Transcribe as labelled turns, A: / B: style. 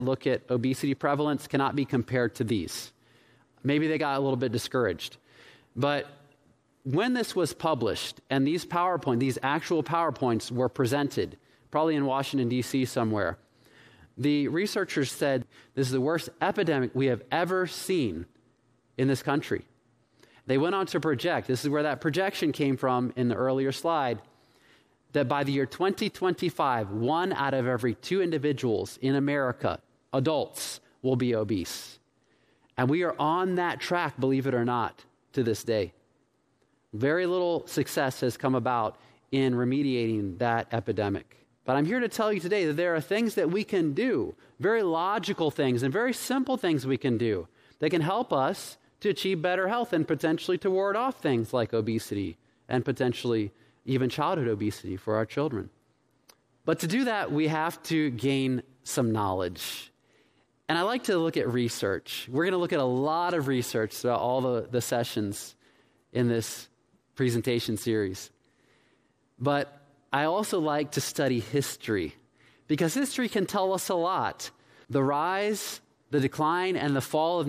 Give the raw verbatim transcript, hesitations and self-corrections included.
A: look at obesity prevalence cannot be compared to these. Maybe they got a little bit discouraged. But when this was published and these PowerPoint, these actual PowerPoints were presented, probably in Washington, D C somewhere, the researchers said this is the worst epidemic we have ever seen in this country. They went on to project, this is where that projection came from in the earlier slide, that by the year twenty twenty-five, one out of every two individuals in America, adults, will be obese. And we are on that track, believe it or not, to this day. Very little success has come about in remediating that epidemic. But I'm here to tell you today that there are things that we can do, very logical things and very simple things we can do that can help us to achieve better health and potentially to ward off things like obesity and potentially even childhood obesity for our children. But to do that, we have to gain some knowledge. And I like to look at research. We're going to look at a lot of research throughout all the, the sessions in this presentation series. But I also like to study history because history can tell us a lot. The rise, the decline, and the fall of